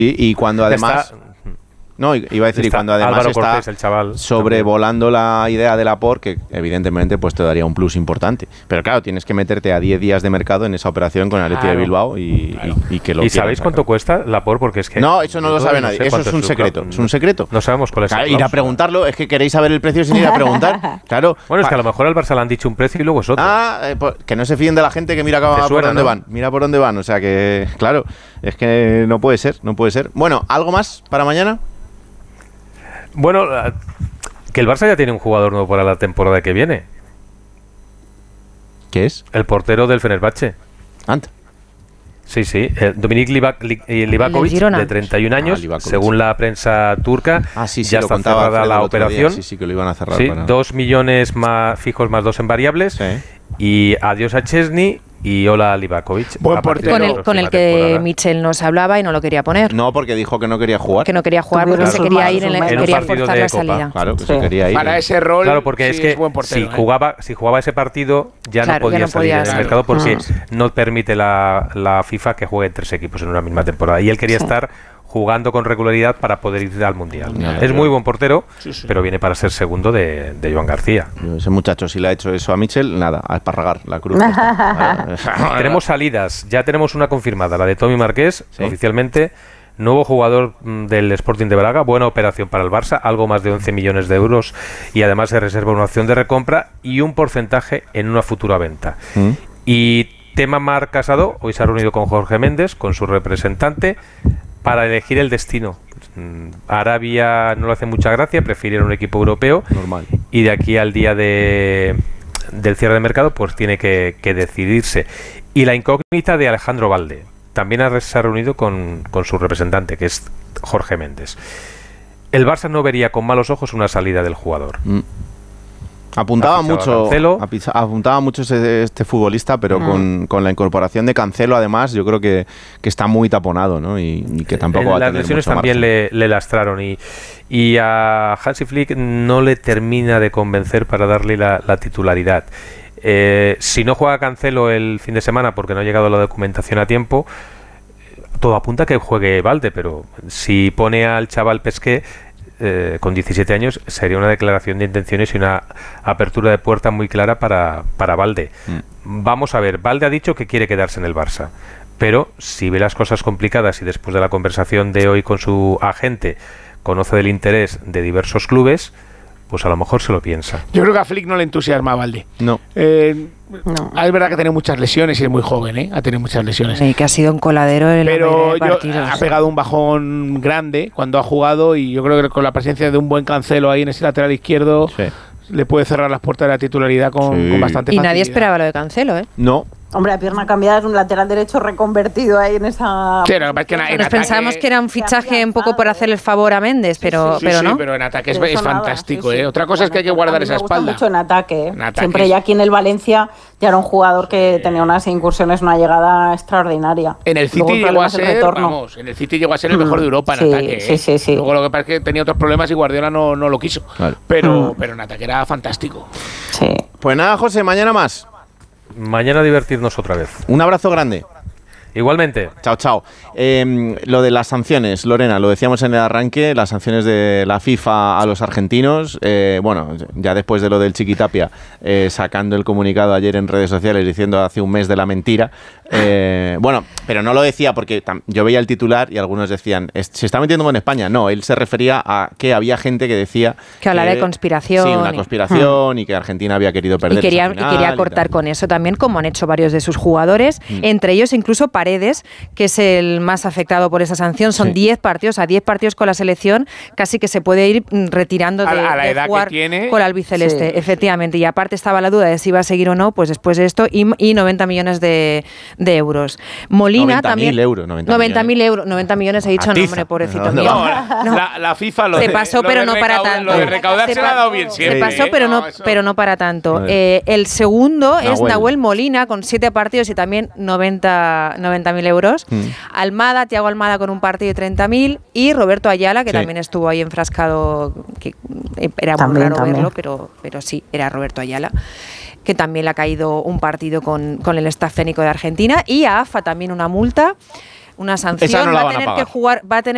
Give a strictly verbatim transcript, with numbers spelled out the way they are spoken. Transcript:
Y, y cuando además... Está, no, iba a decir, y cuando además Álvaro está Cortés, el chaval, sobrevolando también la idea de Laporte, que evidentemente pues te daría un plus importante. Pero claro, tienes que meterte a diez días de mercado en esa operación con Athletic claro, de Bilbao y, claro. y, y que lo ¿Y sabéis sacar. cuánto cuesta Laporte? Porque es que... No, eso no lo sabe no nadie. sé Eso es un secreto. Es un secreto. No sabemos cuál es claro, el ir a preguntarlo. Es que queréis saber el precio sin ir a preguntar. Claro. Bueno, es que a lo mejor al Barça le han dicho un precio y luego es otro. Ah, eh, pues, que no se fíen de la gente que mira suena, por dónde ¿no? van. Mira por dónde van. O sea que, claro, es que no puede ser, no puede ser. Bueno, ¿algo más para mañana? Bueno, que el Barça ya tiene un jugador nuevo para la temporada que viene. ¿Qué es? El portero del Fenerbahce. Anta. Sí, sí. Eh, Dominik Livakovic, de treinta y un años, ah, según la prensa turca. Ah, sí, sí, ya está cerrada la operación. Sí, sí, que lo iban a cerrar. Sí, para... dos millones más fijos más dos en variables. Sí. Y adiós a Chesney. Y hola Livakovic. Buen portero. Con el, con el que temporada. Michel nos hablaba y no lo quería poner. No, porque dijo que no quería jugar. Que no quería jugar porque claro. se quería ir en, la, en quería forzar la salida. Claro, que sí. se quería ir. Para ese rol. Claro, porque sí, es que es buen portero, si, ¿eh? jugaba, si jugaba ese partido ya claro, no podía ya no salir podía en el ser. mercado porque mm. no permite la, la FIFA que jueguen tres equipos en una misma temporada. Y él quería sí. estar jugando con regularidad para poder ir al Mundial. No, es muy buen portero, sí, sí. pero viene para ser segundo de, de Joan García. Ese muchacho, si le ha hecho eso a Michel, nada, a esparragar la cruz. Tenemos salidas, ya tenemos una confirmada, la de Tommy Marqués, ¿sí? Oficialmente, nuevo jugador del Sporting de Braga, buena operación para el Barça, algo más de once millones de euros y además se reserva una opción de recompra y un porcentaje en una futura venta. ¿Mm? Y tema Marc Casado, hoy se ha reunido con Jorge Méndez, con su representante, para elegir el destino. Arabia no le hace mucha gracia, prefiere un equipo europeo. Normal. Y de aquí al día de, del cierre de mercado, pues tiene que, que decidirse. Y la incógnita de Alejandro Valde. También ha, se ha reunido con, con su representante, que es Jorge Méndez. El Barça no vería con malos ojos una salida del jugador. Mm. Apuntaba mucho, apuntaba mucho ese, este futbolista, pero mm. con, con la incorporación de Cancelo, además, yo creo que, que está muy taponado, ¿no? Y, y que tampoco va a tener las lesiones mucho también le, le lastraron y, y a Hansi Flick no le termina de convencer para darle la, la titularidad. Eh, si no juega Cancelo el fin de semana porque no ha llegado la documentación a tiempo, todo apunta a que juegue Valde, pero si pone al chaval Pesqué Eh, con diecisiete años sería una declaración de intenciones y una apertura de puerta muy clara para, para Valde. Mm. Vamos a ver, Valde ha dicho que quiere quedarse en el Barça, pero si ve las cosas complicadas y después de la conversación de hoy con su agente conoce del interés de diversos clubes, pues a lo mejor se lo piensa. Yo creo que a Flick no le entusiasma a Valde. No. Eh, no. Es verdad que tiene muchas lesiones y es muy joven, ¿eh? Ha tenido muchas lesiones. Sí, que ha sido un coladero en Pero la mayoría de yo, ha pegado un bajón grande cuando ha jugado y yo creo que con la presencia de un buen Cancelo ahí en ese lateral izquierdo sí. le puede cerrar las puertas de la titularidad con, sí. con bastante y facilidad. Y nadie esperaba lo de Cancelo, ¿eh? No. Hombre, a pierna cambiada es un lateral derecho reconvertido ahí en esa... Sí, no, es que en, en Nos pensábamos que era un fichaje un poco por hacer el favor a Méndez, pero, sí, sí, pero sí, no. pero en ataque es, es fantástico, sí, sí. ¿eh? Otra cosa bueno, es que hay que guardar esa espalda. Me gusta mucho en ataque, ¿eh? En ataque Siempre ya aquí en el Valencia ya era un jugador que sí. tenía unas incursiones, una llegada extraordinaria. En el City Luego, llegó a ser, vamos, en el City llegó a ser el mejor de Europa en sí, ataque. Sí, ¿eh? sí, sí. Luego lo que pasa es que tenía otros problemas y Guardiola no, no lo quiso. Vale. Pero, mm. pero en ataque era fantástico. Sí. Pues nada, José, mañana más. Mañana divertirnos otra vez. Un abrazo grande. Igualmente. Chao, chao. Eh, lo de las sanciones, Lorena, lo decíamos en el arranque, las sanciones de la FIFA a los argentinos. Eh, bueno, ya después de lo del Chiquitapia, eh, sacando el comunicado ayer en redes sociales diciendo hace un mes de la mentira. Eh, bueno, pero no lo decía porque yo veía el titular y algunos decían, ¿se está metiendo con España? No, él se refería a que había gente que decía... Que hablaba de conspiración. Sí, una conspiración y, y que Argentina había querido perder y quería, esa final y quería cortar y con eso también, como han hecho varios de sus jugadores, mm. entre ellos incluso Paredes, que es el más afectado por esa sanción. Son diez sí. partidos, a diez partidos con la selección, casi que se puede ir retirando de, a la, a la de edad jugar que tiene. con el albiceleste, Sí. efectivamente. Y aparte estaba la duda de si iba a seguir o no, pues después de esto, y, y noventa millones de, de euros. Molina noventa también... mil euros. noventa mil euros. noventa millones, he dicho, no, hombre, pobrecito no, mío. No, la, no. La, la FIFA lo se de, pasó, lo pero de no para recaudar, tanto. Lo de recaudar se, se le ha dado bien siempre. Se pasó, pero no, no pero no para tanto. Eh, el segundo Nahuel. es Nahuel Molina, con siete partidos y también noventa mil euros. Mm. Almada, Thiago Almada con un partido y treinta mil. Y Roberto Ayala, que sí. también estuvo ahí enfrascado, que era muy también, raro también. verlo, pero, pero sí, era Roberto Ayala, que también le ha caído un partido con, con el staff técnico de Argentina. Y a AFA también una multa, una sanción. Esa no la va van a tener a pagar. que jugar, va a tener